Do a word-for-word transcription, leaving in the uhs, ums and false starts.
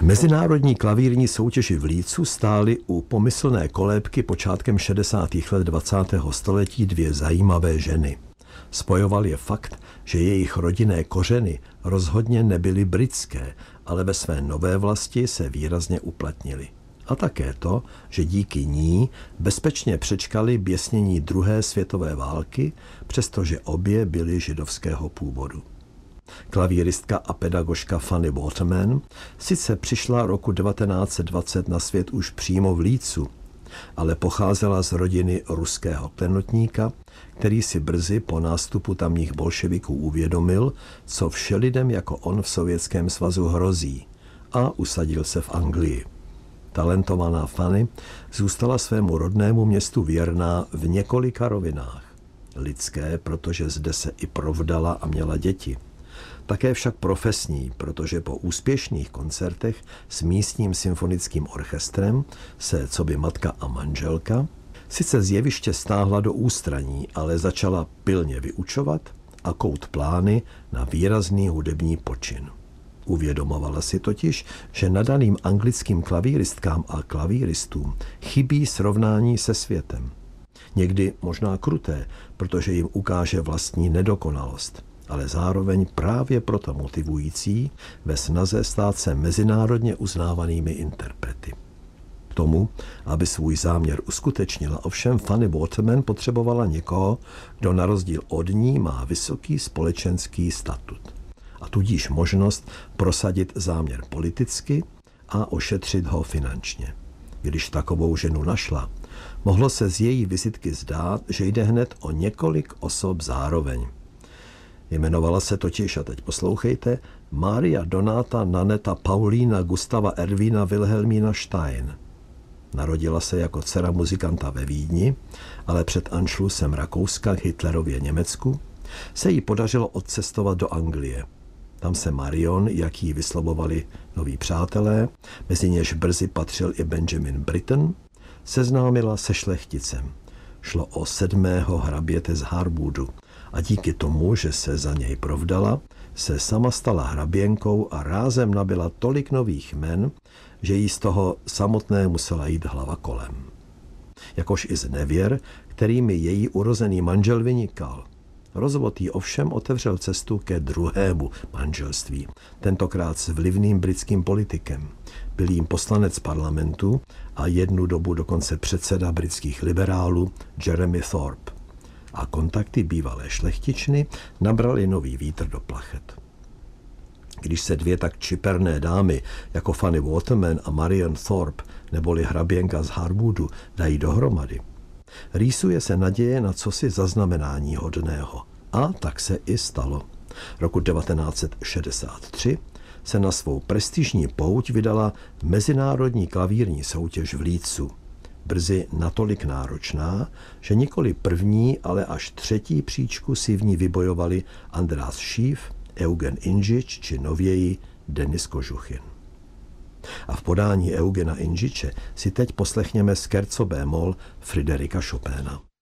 Mezinárodní klavírní soutěži v Lícu stály u pomyslné kolébky počátkem šedesátých let dvacátého století dvě zajímavé ženy. Spojoval je fakt, že jejich rodinné kořeny rozhodně nebyly britské, ale ve své nové vlasti se výrazně uplatnily. A také to, že díky ní bezpečně přečkali běsnění druhé světové války, přestože obě byly židovského původu. Klavíristka a pedagožka Fanny Waterman sice přišla roku devatenáct set dvacet na svět už přímo v Lícu, ale pocházela z rodiny ruského klenotníka, který si brzy po nástupu tamních bolševiků uvědomil, co všelidem jako on v Sovětském svazu hrozí, a usadil se v Anglii. Talentovaná Fanny zůstala svému rodnému městu věrná v několika rovinách. Lidské, protože zde se i provdala a měla děti. Také však profesní, protože po úspěšných koncertech s místním symfonickým orchestrem se coby matka a manželka sice z jeviště stáhla do ústraní, ale začala pilně vyučovat a kout plány na výrazný hudební počin. Uvědomovala si totiž, že nadaným anglickým klavíristkám a klavíristům chybí srovnání se světem. Někdy možná kruté, protože jim ukáže vlastní nedokonalost, ale zároveň právě proto motivující ve snaze stát se mezinárodně uznávanými interprety. K tomu, aby svůj záměr uskutečnila, ovšem Fanny Waterman potřebovala někoho, kdo na rozdíl od ní má vysoký společenský statut a tudíž možnost prosadit záměr politicky a ošetřit ho finančně. Když takovou ženu našla, mohlo se z její vizitky zdát, že jde hned o několik osob zároveň. Jmenovala se totiž, a teď poslouchejte, Mária Donata Naneta Paulína Gustava Ervína Wilhelmína Stein. Narodila se jako dcera muzikanta ve Vídni, ale před Anschlussem Rakouska k Hitlerově Německu se jí podařilo odcestovat do Anglie. Tam se Marion, jak jí vyslovovali noví přátelé, mezi něž brzy patřil i Benjamin Britten, seznámila se šlechticem. Šlo o sedmého hraběte z Harboodu a díky tomu, že se za něj provdala, se sama stala hraběnkou a rázem nabyla tolik nových jmen, že jí z toho samotné musela jít hlava kolem. Jakož i z nevěr, kterými její urozený manžel vynikal. Rozvod jí ovšem otevřel cestu ke druhému manželství, tentokrát s vlivným britským politikem. Byl jím poslanec parlamentu a jednu dobu dokonce předseda britských liberálů Jeremy Thorpe. A kontakty bývalé šlechtičny nabrali nový vítr do plachet. Když se dvě tak čiperné dámy jako Fanny Waterman a Marion Thorpe neboli hraběnka z Harboodu dají dohromady, rýsuje se naděje na cosi zaznamenání hodného. A tak se i stalo. Roku devatenáct set šedesát tři se na svou prestižní pouť vydala mezinárodní klavírní soutěž v Lícu. Brzy natolik náročná, že nikoli první, ale až třetí příčku si v ní vybojovali András Schiff, Eugen Inžič či nověji Denis Kožuchin. A v podání Eugena Inžiče si teď poslechněme scherzo bémol Friderika Chopina.